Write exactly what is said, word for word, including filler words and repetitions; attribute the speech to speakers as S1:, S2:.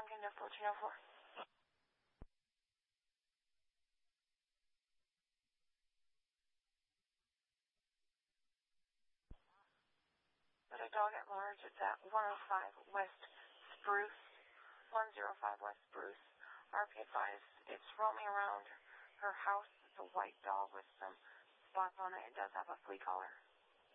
S1: Duncan to fourteen oh four. Got a dog at large. It's at one oh five West Spruce. one oh five West Spruce. R P advised it's roaming around her house. It's a white dog with some spots on it. It does have a flea collar.